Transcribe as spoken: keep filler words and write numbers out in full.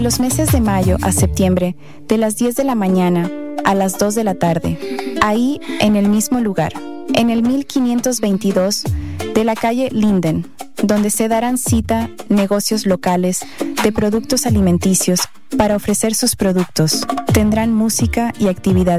Los meses de mayo a septiembre, de las diez de la mañana a las dos de la tarde, ahí en el mismo lugar, en el mil quinientos veintidós de la calle Linden, donde se darán cita negocios locales de productos alimenticios para ofrecer sus productos. Tendrán música y actividades